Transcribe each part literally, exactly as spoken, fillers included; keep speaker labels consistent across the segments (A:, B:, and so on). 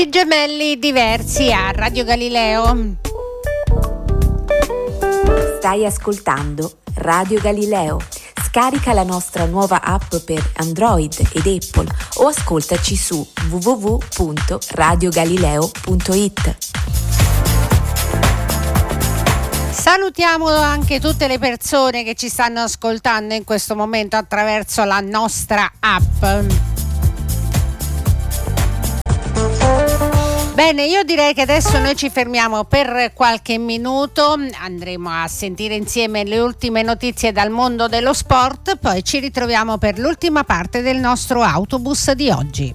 A: I gemelli diversi a Radio Galileo.
B: Stai ascoltando Radio Galileo. Scarica la nostra nuova app per Android ed Apple o ascoltaci su w w w punto radio galileo punto i t.
A: Salutiamo anche tutte le persone che ci stanno ascoltando in questo momento attraverso la nostra app. Bene, io direi che adesso noi ci fermiamo per qualche minuto, andremo a sentire insieme le ultime notizie dal mondo dello sport, poi ci ritroviamo per l'ultima parte del nostro autobus di oggi.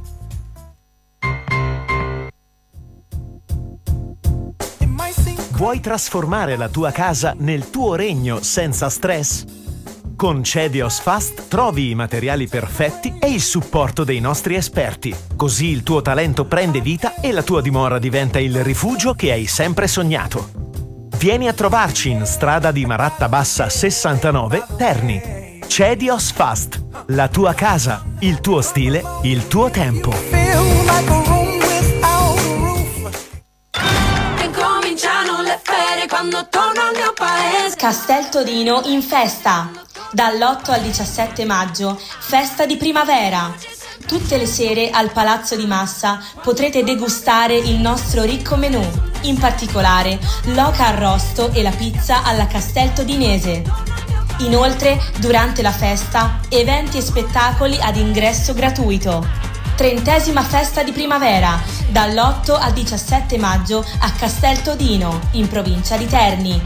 C: Vuoi trasformare la tua casa nel tuo regno senza stress? Con Cedios Fast trovi i materiali perfetti e il supporto dei nostri esperti. Così il tuo talento prende vita e la tua dimora diventa il rifugio che hai sempre sognato. Vieni a trovarci in strada di Maratta Bassa sessantanove, Terni. Cedios Fast, la tua casa, il tuo stile, il tuo tempo.
D: Incominciano le ferie quando torno al mio paese.
E: Castel Todino in festa. Dall'otto al diciassette maggio, festa di primavera. Tutte le sere al Palazzo di Massa potrete degustare il nostro ricco menù, in particolare l'oca arrosto e la pizza alla Castel Todinese. Inoltre, durante la festa, eventi e spettacoli ad ingresso gratuito. Trentesima festa di primavera, dall'otto al diciassette maggio a Castel Todino, in provincia di Terni.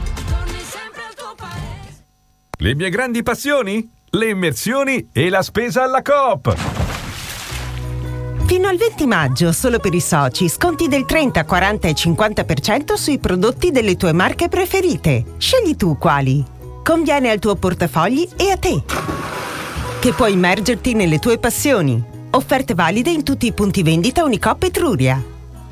F: Le mie grandi passioni? Le immersioni e la spesa alla Coop.
G: Fino al venti maggio, solo per i soci, sconti del trenta, quaranta e cinquanta per cento sui prodotti delle tue marche preferite. Scegli tu quali. Conviene al tuo portafogli e a te, che puoi immergerti nelle tue passioni. Offerte valide in tutti i punti vendita Unicoop Etruria.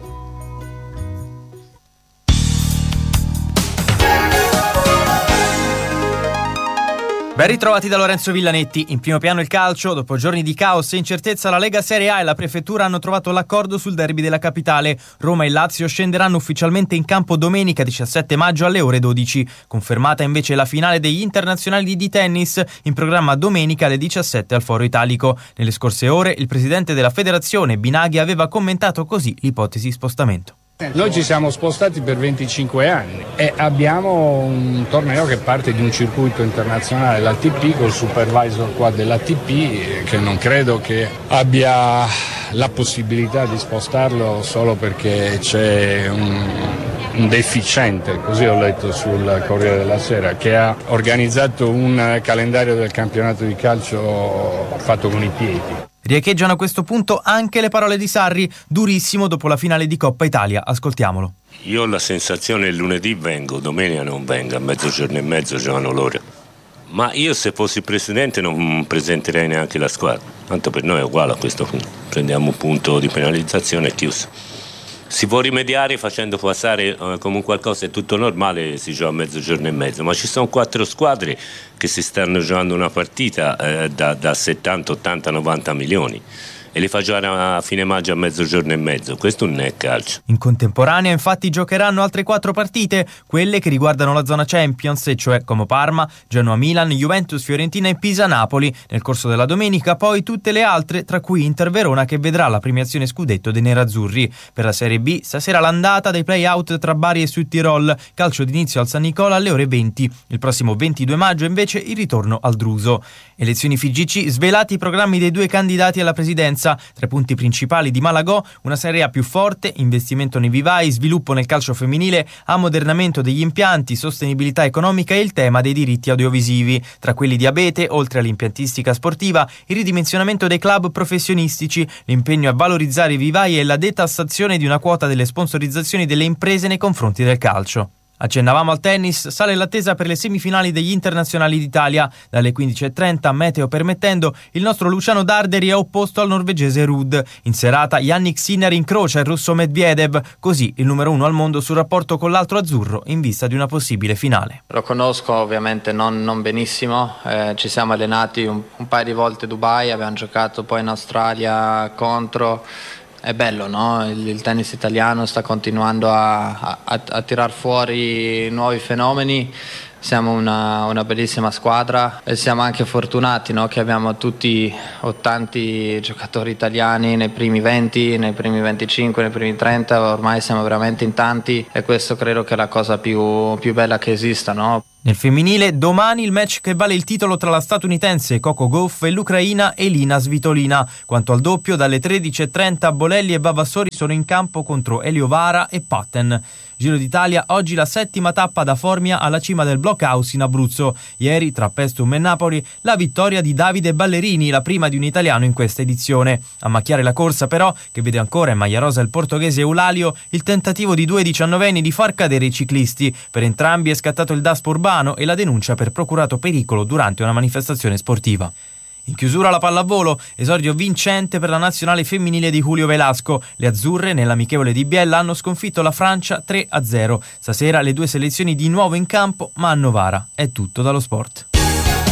H: Ben ritrovati da Lorenzo Villanetti. In primo piano il calcio. Dopo giorni di caos e incertezza, la Lega Serie A e la Prefettura hanno trovato l'accordo sul derby della capitale. Roma e Lazio scenderanno ufficialmente in campo domenica diciassette maggio alle ore dodici. Confermata invece la finale degli internazionali di tennis, in programma domenica alle diciassette al Foro Italico. Nelle scorse ore il presidente della federazione, Binaghi, aveva commentato così l'ipotesi spostamento.
I: Noi ci siamo spostati per venticinque anni e abbiamo un torneo che parte di un circuito internazionale, l'A T P, col supervisor qua dell'A T P, che non credo che abbia la possibilità di spostarlo solo perché c'è un, un deficiente, così ho letto sul Corriere della Sera, che ha organizzato un calendario del campionato di calcio fatto con i piedi.
H: Riecheggiano a questo punto anche le parole di Sarri, durissimo dopo la finale di Coppa Italia. Ascoltiamolo.
J: Io ho la sensazione che lunedì vengo, domenica non vengo, a mezzogiorno e mezzo giocano loro. Ma io se fossi presidente non presenterei neanche la squadra, tanto per noi è uguale a questo punto. Prendiamo un punto di penalizzazione e chiuso. Si può rimediare facendo passare eh, come un qualcosa, è tutto normale, si gioca a mezzogiorno e mezzo, ma ci sono quattro squadre che si stanno giocando una partita eh, da, da settanta, ottanta, novanta milioni e le fa giocare a fine maggio a mezzogiorno e mezzo. Questo non è calcio.
H: In contemporanea infatti giocheranno altre quattro partite, quelle che riguardano la zona Champions, e cioè Como Parma, Genoa Milan, Juventus Fiorentina e Pisa Napoli. Nel corso della domenica poi tutte le altre, tra cui Inter Verona, che vedrà la premiazione scudetto dei nerazzurri. Per la Serie B stasera l'andata dei play-out tra Bari e Südtirol, calcio d'inizio al San Nicola alle ore venti. Il prossimo ventidue maggio invece il ritorno al Druso. Elezioni F G C, svelati i programmi dei due candidati alla presidenza. Tre punti principali di Malagò: una Serie A più forte, investimento nei vivai, sviluppo nel calcio femminile, ammodernamento degli impianti, sostenibilità economica e il tema dei diritti audiovisivi. Tra quelli di Abete, oltre all'impiantistica sportiva, il ridimensionamento dei club professionistici, l'impegno a valorizzare i vivai e la detassazione di una quota delle sponsorizzazioni delle imprese nei confronti del calcio. Accennavamo al tennis, sale l'attesa per le semifinali degli internazionali d'Italia. Dalle quindici e trenta, meteo permettendo, il nostro Luciano Darderi è opposto al norvegese Ruud. In serata Yannick Sinner incrocia il russo Medvedev, così il numero uno al mondo sul rapporto con l'altro azzurro in vista di una possibile finale.
K: Lo conosco ovviamente non, non benissimo, eh, ci siamo allenati un, un paio di volte a Dubai, abbiamo giocato poi in Australia contro. Eh, è bello, no? Il, il tennis italiano sta continuando a, a, a tirar fuori nuovi fenomeni. Siamo una, una bellissima squadra e siamo anche fortunati, no? Che abbiamo tutti o tanti giocatori italiani nei primi venti, nei primi venticinque, nei primi trenta, ormai siamo veramente in tanti e questo credo che è la cosa più, più bella che esista, no?
H: Nel femminile, domani il match che vale il titolo tra la statunitense Coco Gauff e l'ucraina Elina Svitolina. Quanto al doppio, dalle tredici e trenta Bolelli e Vavassori sono in campo contro Eliovara e Patten. Giro d'Italia, oggi la settima tappa da Formia alla cima del Blockhouse in Abruzzo. Ieri, tra Pestum e Napoli, la vittoria di Davide Ballerini, la prima di un italiano in questa edizione. A macchiare la corsa però, che vede ancora in maglia rosa il portoghese Eulalio, il tentativo di due diciannovenni di far cadere i ciclisti. Per entrambi è scattato il daspo urbano e la denuncia per procurato pericolo durante una manifestazione sportiva. In chiusura la pallavolo, esordio vincente per la nazionale femminile di Julio Velasco. Le azzurre nell'amichevole di Biella hanno sconfitto la Francia tre a zero. Stasera le due selezioni di nuovo in campo, ma a Novara è tutto dallo sport.